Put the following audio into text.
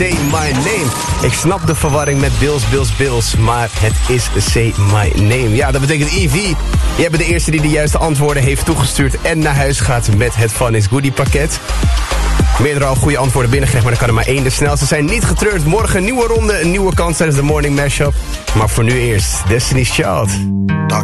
Say My Name. Ik snap de verwarring met Bills, maar het is Say My Name. Ja, dat betekent Evie. Jij bent de eerste die de juiste antwoorden heeft toegestuurd en naar huis gaat met het Fun is Goodie pakket. Meerdere al goede antwoorden binnengekregen, maar er kan er maar één. De snelste zijn niet getreurd. Morgen een nieuwe ronde, een nieuwe kans tijdens de Morning Mashup. Maar voor nu eerst Destiny's Child.